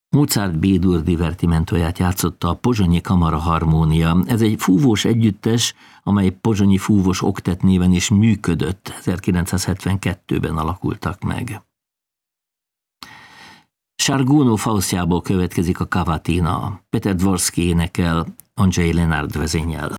Mozart B-dur divertimentóját játszotta a Pozsonyi Kamara Harmónia. Ez egy fúvós együttes, amely Pozsonyi Fúvós Oktett néven is működött. 1972-ben alakultak meg. Sarguno Faustjából következik a Cavatina. Peter Dvorsky énekel, Andrzej Lenard vezényel.